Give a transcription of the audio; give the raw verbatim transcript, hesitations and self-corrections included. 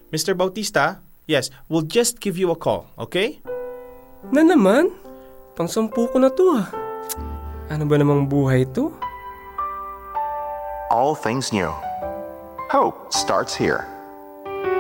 Mister Bautista, yes, we'll just give you a call, okay? Na naman? Pang-sampu ko na to ah. Ano ba namang buhay to? All things new. Hope starts here.